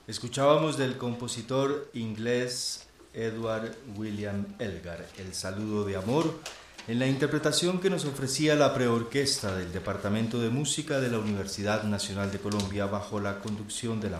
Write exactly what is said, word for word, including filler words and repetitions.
Escuchábamos del compositor inglés Edward William Elgar, El saludo de amor, en la interpretación que nos ofrecía la preorquesta del Departamento de Música de la Universidad Nacional de Colombia bajo la conducción de la